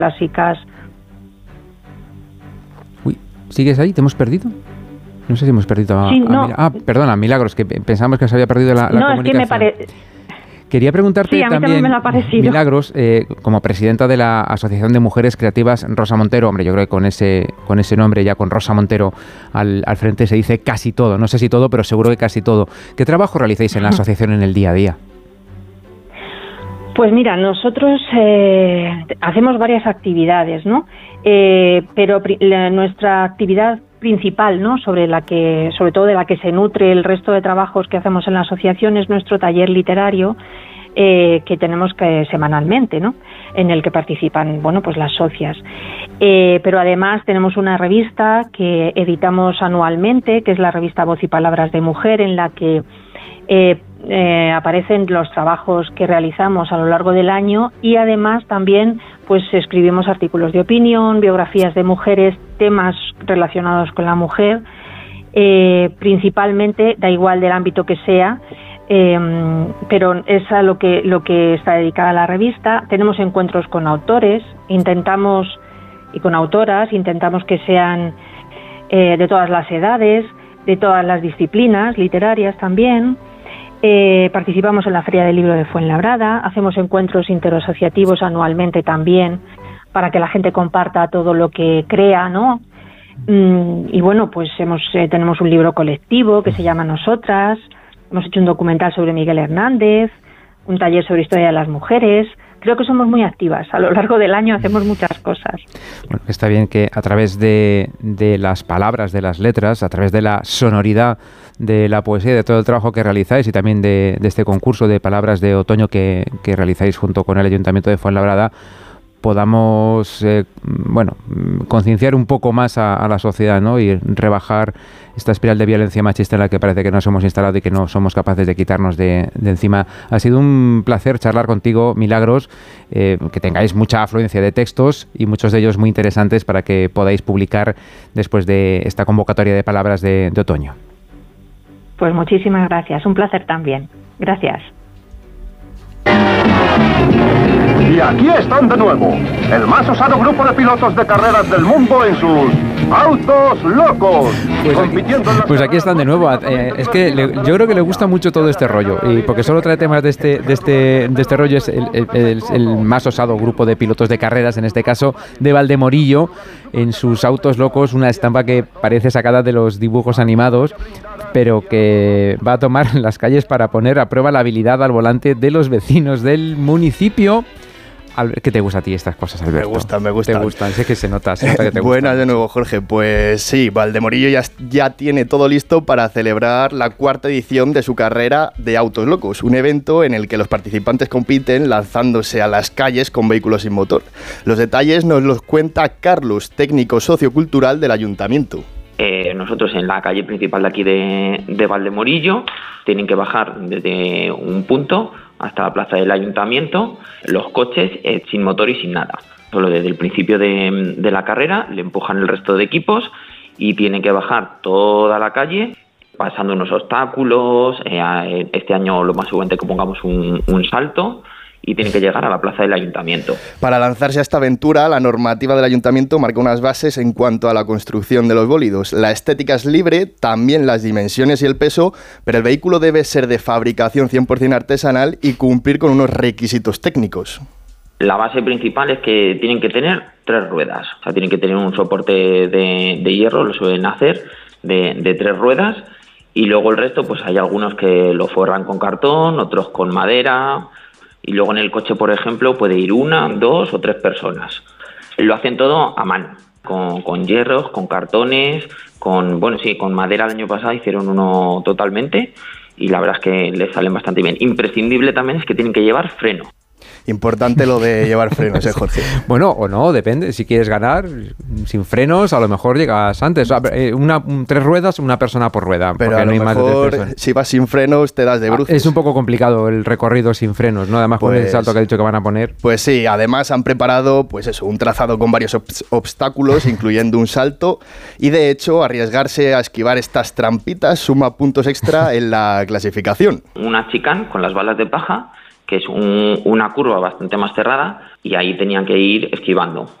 clásicas. Uy, ¿sigues ahí? ¿Te hemos perdido? No sé si hemos perdido sí, no. Perdona, Milagros, que pensamos que se había perdido la comunicación. Es que me parece... Quería preguntarte sí, a mí también, me lo ha parecido. Milagros, como presidenta de la Asociación de Mujeres Creativas Rosa Montero, hombre, yo creo que con ese nombre, ya con Rosa Montero al frente, se dice casi todo. No sé si todo, pero seguro que casi todo. ¿Qué trabajo realizáis en la asociación en el día a día? Pues mira, nosotros hacemos varias actividades, ¿no? Pero nuestra actividad principal, ¿no? Sobre todo de la que se nutre el resto de trabajos que hacemos en la asociación, es nuestro taller literario que tenemos semanalmente, ¿no? En el que participan, pues las socias. Pero además tenemos una revista que editamos anualmente, que es la revista Voz y Palabras de Mujer, en la que aparecen los trabajos que realizamos a lo largo del año, y además también pues escribimos artículos de opinión, biografías de mujeres, temas relacionados con la mujer, principalmente, da igual del ámbito que sea, pero es a lo que está dedicada la revista. Tenemos encuentros con autores, y con autoras, intentamos que sean de todas las edades, de todas las disciplinas literarias también. Participamos en la Feria del Libro de Fuenlabrada, hacemos encuentros interasociativos anualmente también para que la gente comparta todo lo que crea, ¿no? Y pues tenemos un libro colectivo que se llama Nosotras, hemos hecho un documental sobre Miguel Hernández, un taller sobre historia de las mujeres. Creo que somos muy activas, a lo largo del año hacemos muchas cosas. Bueno, está bien que a través de las palabras, de las letras, a través de la sonoridad de la poesía, de todo el trabajo que realizáis, y también de este concurso de palabras de otoño que realizáis junto con el Ayuntamiento de Fuenlabrada, podamos concienciar un poco más a la sociedad, ¿no? Y rebajar esta espiral de violencia machista en la que parece que nos hemos instalado y que no somos capaces de quitarnos de encima. Ha sido un placer charlar contigo, Milagros, que tengáis mucha afluencia de textos y muchos de ellos muy interesantes para que podáis publicar después de esta convocatoria de palabras de otoño. Pues muchísimas gracias, un placer también. Gracias. Y aquí están de nuevo, el más osado grupo de pilotos de carreras del mundo en sus autos locos. Pues aquí están de nuevo. Es que yo creo que le gusta mucho todo este rollo, y porque solo trae temas de este rollo. Es el más osado grupo de pilotos de carreras, en este caso de Valdemorillo, en sus autos locos, una estampa que parece sacada de los dibujos animados, pero que va a tomar las calles para poner a prueba la habilidad al volante de los vecinos del municipio. ¿Qué te gusta a ti estas cosas, Alberto? Me gusta. ¿Te gustan? Sé que se nota que te gustan. Buenas de nuevo, Jorge. Pues sí, Valdemorillo ya tiene todo listo para celebrar la 4ª edición de su carrera de Autos Locos, un evento en el que los participantes compiten lanzándose a las calles con vehículos sin motor. Los detalles nos los cuenta Carlos, técnico sociocultural del Ayuntamiento. Nosotros en la calle principal de aquí de Valdemorillo tienen que bajar desde un punto hasta la plaza del Ayuntamiento los coches sin motor y sin nada. Solo desde el principio de la carrera le empujan el resto de equipos y tienen que bajar toda la calle pasando unos obstáculos. Este año lo más seguramente que pongamos un salto, y tienen que llegar a la plaza del Ayuntamiento. Para lanzarse a esta aventura, la normativa del Ayuntamiento marca unas bases en cuanto a la construcción de los bólidos. La estética es libre, también las dimensiones y el peso, pero el vehículo debe ser de fabricación 100% artesanal y cumplir con unos requisitos técnicos. La base principal es que tienen que tener 3 ruedas, o sea, tienen que tener un soporte de hierro, lo suelen hacer, de 3 ruedas, y luego el resto, pues hay algunos que lo forran con cartón, otros con madera. Y luego en el coche, por ejemplo, puede ir 1, 2 o 3 personas. Lo hacen todo a mano, con hierros, con cartones, con madera. El año pasado hicieron uno totalmente y la verdad es que les salen bastante bien. Imprescindible también es que tienen que llevar freno. Importante lo de llevar frenos, Jorge. Bueno, o no, depende. Si quieres ganar sin frenos, a lo mejor llegas antes. 3 ruedas, una persona por rueda. Pero a lo mejor, si vas sin frenos, te das de bruces. Es un poco complicado el recorrido sin frenos, ¿no? Además, con el salto que ha dicho que van a poner. Pues sí, además han preparado, un trazado con varios obstáculos, incluyendo un salto. Y de hecho, arriesgarse a esquivar estas trampitas suma puntos extra en la clasificación. Una chicane con las balas de paja, que es una curva bastante más cerrada, y ahí tenían que ir esquivando.